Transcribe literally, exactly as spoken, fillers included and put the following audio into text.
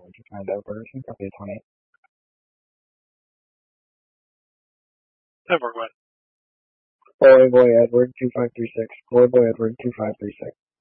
to find out person, copy twenty. Never went. Boy, boy, Edward, two five three six. Boy, boy, Edward, two five three six.